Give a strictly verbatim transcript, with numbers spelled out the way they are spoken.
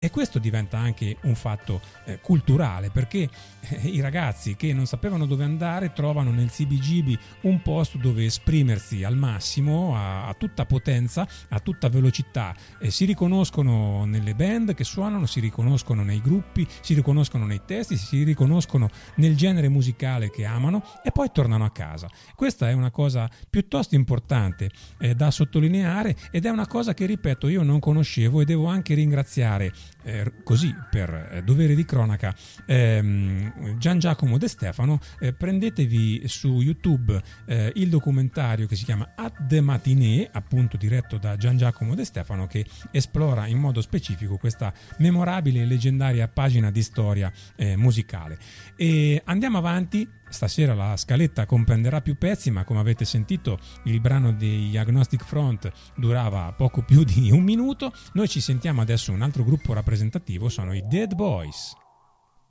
E questo diventa anche un fatto eh, culturale, perché eh, i ragazzi che non sapevano dove andare trovano nel C B G B un posto dove esprimersi al massimo, a, a tutta potenza, a tutta velocità. Eh, si riconoscono nelle band che suonano, si riconoscono nei gruppi, si riconoscono nei testi, si riconoscono nel genere musicale che amano e poi tornano a casa. Questa è una cosa piuttosto importante eh, da sottolineare, ed è una cosa che, ripeto, io non conoscevo, e devo anche ringraziare Eh, così per eh, dovere di cronaca ehm, Gian Giacomo De Stefano. Eh, prendetevi su YouTube eh, il documentario che si chiama At the Matinée, appunto diretto da Gian Giacomo De Stefano, che esplora in modo specifico questa memorabile e leggendaria pagina di storia eh, musicale. E andiamo avanti. Stasera la scaletta comprenderà più pezzi, ma come avete sentito il brano degli Agnostic Front durava poco più di un minuto. Noi ci sentiamo adesso un altro gruppo rappresentativo, sono i Dead Boys.